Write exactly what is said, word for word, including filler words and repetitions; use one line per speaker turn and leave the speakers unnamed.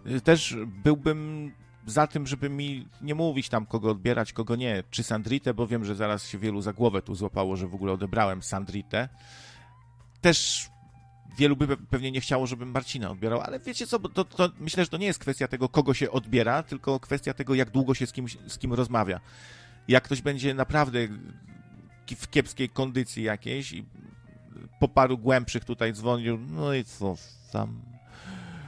też byłbym za tym, żeby mi nie mówić tam, kogo odbierać, kogo nie, czy Sandritę, bo wiem, że zaraz się wielu za głowę tu złapało, że w ogóle odebrałem Sandritę. Też wielu by pewnie nie chciało, żebym Marcina odbierał, ale wiecie co, to, to myślę, że to nie jest kwestia tego, kogo się odbiera, tylko kwestia tego, jak długo się z kimś, z kim rozmawia. Jak ktoś będzie naprawdę w kiepskiej kondycji jakiejś i po paru głębszych tutaj dzwonił, no i co tam,